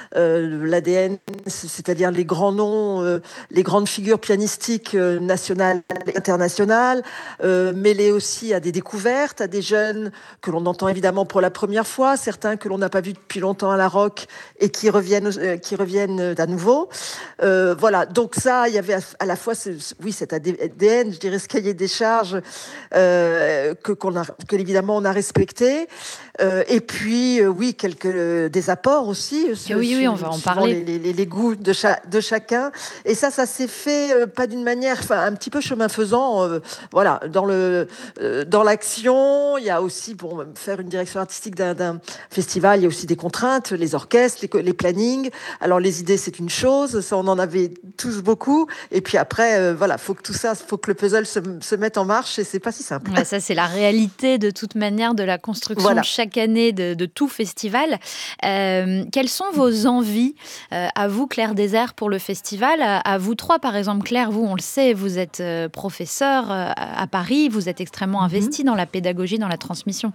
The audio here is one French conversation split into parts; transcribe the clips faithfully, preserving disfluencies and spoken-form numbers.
euh, l'A D N, c'est-à-dire les grands noms, euh, les grandes figures pianistiques euh, nationales et internationales, euh, mêlées aussi à des découvertes, à des jeunes que l'on entend évidemment pour la première fois, certains que l'on n'a pas vus depuis longtemps à la Rock et qui reviennent, euh, qui reviennent à nouveau. Euh, voilà, donc ça, il y avait à, à la fois, ce, ce- oui, cet A D N, je dirais ce cahier des charges euh, que, qu'on a, que évidemment on a respecté. Euh, et puis, euh, oui, quelques euh, des apports aussi, euh, Et su- oui, oui, on su- va en suivant parler. les, les, les- les goûts de, cha- de chacun. Et ça, ça s'est fait euh, pas d'une manière, enfin, un petit peu chemin faisant. Euh, voilà, dans le, euh, dans l'action, il y a aussi pour faire une direction artistique d'un, d'un festival, il y a aussi des contraintes, les orchestres, les, co- les plannings. Alors les idées, c'est une chose, ça on en avait tous beaucoup. Et puis après, euh, voilà, faut que tout ça, faut que le puzzle se, se mette en marche et c'est pas si simple. Ouais, ça, c'est la réalité de toute manière de la construction Voilà. chaque année de, de tout festival. Euh, quelles sont vos envies euh, à vous, Claire Désert, pour le festival, à, à vous trois, par exemple? Claire, vous, on le sait, vous êtes euh, professeur euh, à Paris, vous êtes extrêmement Mhm. investie dans la pédagogie, dans la transmission.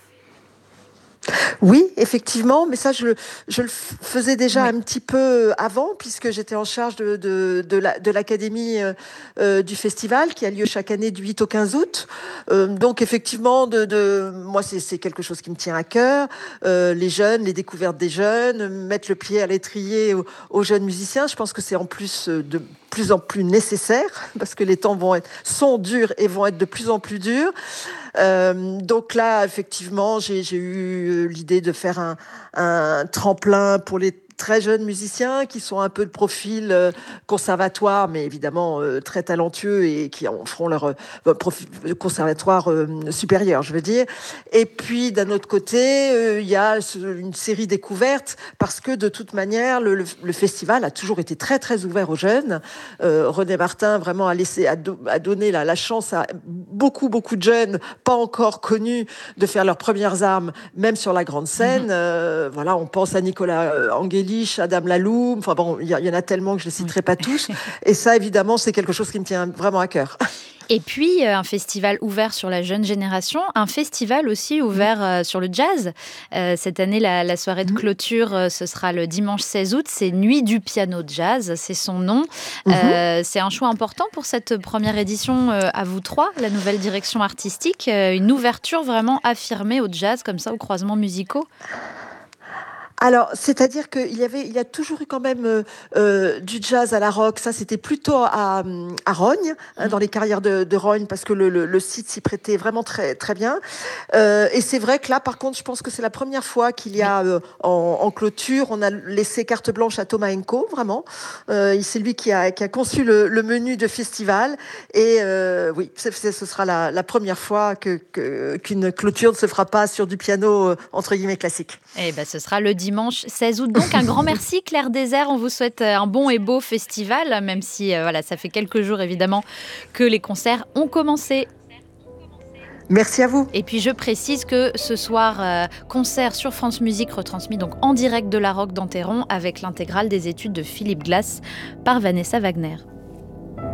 Oui, effectivement, mais ça, je, le- je le f- faisais déjà Oui. un petit peu avant, puisque j'étais en charge de, de, de la- de l'académie euh, euh, du festival, qui a lieu chaque année du huit au quinze août. Euh, donc, effectivement, de, de, moi, c'est c'est quelque chose qui me tient à cœur. Euh, les jeunes, les découvertes des jeunes, mettre le pied à l'étrier aux, aux jeunes musiciens. Je pense que c'est en plus euh, de plus en plus nécessaire, parce que les temps vont être, sont durs et vont être de plus en plus durs. Euh, donc là, effectivement, j'ai j'ai eu l'idée de faire un, un tremplin pour les très jeunes musiciens qui sont un peu de profil euh, conservatoire, mais évidemment euh, très talentueux et qui en feront leur euh, profil conservatoire euh, supérieur, je veux dire. Et puis d'un autre côté, euh, il y a ce- une série découvertes parce que de toute manière, le, le- le festival a toujours été très très ouvert aux jeunes. Euh, René Martin vraiment a laissé, a, do- a donné la, la chance à beaucoup beaucoup de jeunes pas encore connus de faire leurs premières armes, même sur la grande Mhm. scène. Euh, voilà, on pense à Nicolas euh, Angelich, Adam Laloum. Enfin bon, il y, y en a tellement que je ne les Oui. citerai pas tous. Et ça, évidemment, c'est quelque chose qui me tient vraiment à cœur. Et puis, euh, un festival ouvert sur la jeune génération, un festival aussi Mmh, ouvert euh, sur le jazz. Euh, cette année, la, la soirée de mmh, clôture, euh, ce sera le dimanche seize août. C'est Nuit du piano jazz, c'est son nom. mmh. Euh, c'est un choix important pour cette première édition euh, à vous trois, la nouvelle direction artistique. Euh, une ouverture vraiment affirmée au jazz, comme ça, aux croisements musicaux. Alors, c'est-à-dire qu'il y avait, il y a toujours eu quand même euh, euh, du jazz à la rock. Ça, c'était plutôt à, hum, à Rognes, hein, Mm. dans les carrières de, de Rognes, parce que le, le, le site s'y prêtait vraiment très très bien. Euh, et c'est vrai que là, par contre, je pense que c'est la première fois qu'il y Oui. a euh, en, en clôture, on a laissé carte blanche à Thomas Enko, vraiment. Euh, c'est lui qui a, qui a conçu le, le menu de festival. Et euh, oui, c'est- c'est- ce sera la, la première fois que, que- qu'une clôture ne se fera pas sur du piano euh, entre guillemets classique. Eh ben, ce sera le dimanche seize août. Donc, un grand merci, Claire Désert. On vous souhaite euh, un bon et beau festival, même si euh, voilà, ça fait quelques jours, évidemment, que les concerts ont commencé. Merci à vous. Et puis, je précise que ce soir, euh, concert sur France Musique retransmis donc en direct de la Roque d'Enterron avec l'intégrale des études de Philippe Glass par Vanessa Wagner.